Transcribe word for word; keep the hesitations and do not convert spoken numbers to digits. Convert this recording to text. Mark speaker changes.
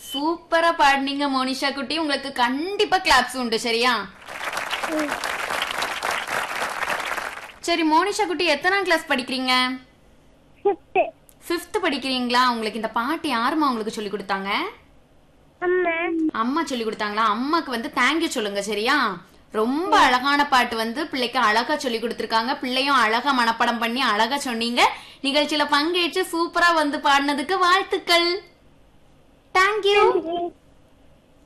Speaker 1: சூப்பரா பாடுனீங்க மோனிஷா குட்டி. உங்களுக்கு கண்டிப்பா கிளாப்ஸ் உண்டு. சரியா? சரி மோனிஷா குட்டி, எத்தனாம் கிளாஸ் படிக்கிறீங்க? ஃபிஃப்த் படிக்கிறீங்களா? உங்களுக்கு இந்த பாட்டு யாருமா உங்களுக்கு சொல்லி கொடுத்தாங்க? அம்மா சொல்லி கொடுத்தாங்களா? அம்மாக்கு வந்து தேங்க்யூ சொல்லுங்க. சரியா? ரொம்ப அழகான பாட்டு வந்து பிள்ளைக்கு அழகா சொல்லி கொடுத்திருக்காங்க. பிள்ளையும் அழகா மனப்பாடம் பண்ணி அழகா சொன்னீங்க. நிகழ்ச்சியில பங்கேற்று சூப்பரா வந்து பாடினதுக்கு வாழ்த்துக்கள். தேங்க்யூ.